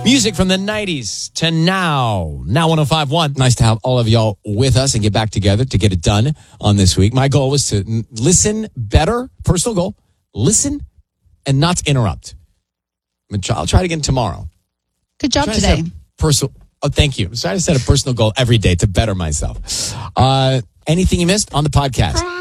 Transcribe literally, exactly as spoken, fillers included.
Music from the nineties to now. Now one oh five point one. Nice to have all of y'all with us and get back together to get it done on this week. My goal was to n- listen better, personal goal, listen and not to interrupt. I'm try, I'll try it again tomorrow. Good job To today. personal. Oh, thank you. I'm trying to set a personal goal every day to better myself. Uh, anything you missed on the podcast?